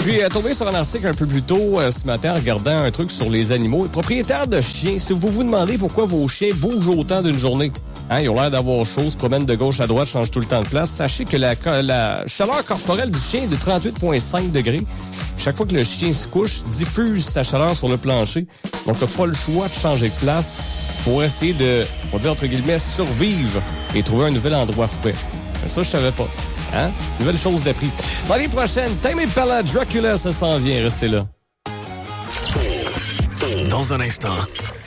suis tombé sur un article un peu plus tôt ce matin en regardant un truc sur les animaux. Les propriétaires de chiens, si vous vous demandez pourquoi vos chiens bougent autant d'une journée, ils ont l'air d'avoir chaud, se promènent de gauche à droite, changent tout le temps de place, sachez que la chaleur corporelle du chien est de 38,5 degrés. Chaque fois que le chien se couche, diffuse sa chaleur sur le plancher. Donc, t'as pas le choix de changer de place pour essayer de, on va dire entre guillemets, survivre et trouver un nouvel endroit frais. Ça, je savais pas. Nouvelle chose d'appris. Dans les prochaines, Tame Impala, Dracula, ça s'en vient. Restez là. Dans un instant,